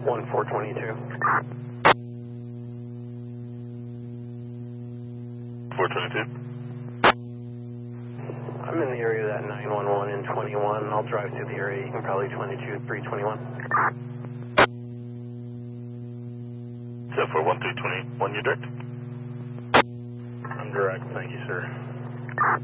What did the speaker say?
1422. 422. I'm in the area of that 911 and 21. I'll drive through the area. You can probably 22, 321. So for 1321, you direct? I'm direct. Thank you, sir.